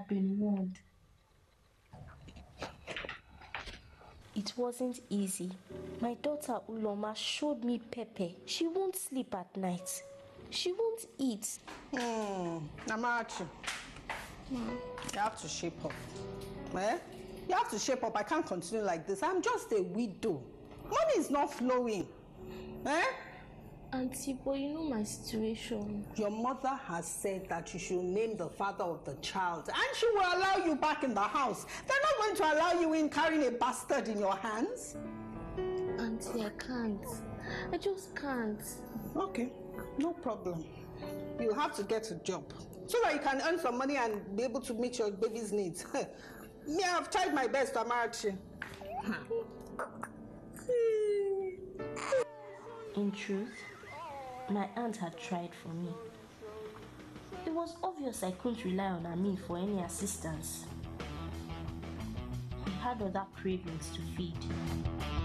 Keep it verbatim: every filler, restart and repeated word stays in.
had been warned. It wasn't easy. My daughter Uloma showed me pepper. She won't sleep at night. She won't eat. Hmm, Amarachi, hmm. You have to shape up. Eh? You have to shape up. I can't continue like this. I'm just a widow. Money is not flowing. Eh? Auntie, but you know my situation. Your mother has said that you should name the father of the child and she will allow you back in the house. They're not going to allow you in carrying a bastard in your hands. Auntie, I can't. I just can't. Okay, no problem. You have to get a job so that you can earn some money and be able to meet your baby's needs. Me, I've tried my best, Amarachi. In truth, my aunt had tried for me. It was obvious I couldn't rely on Amin for any assistance. He had other cravings to feed.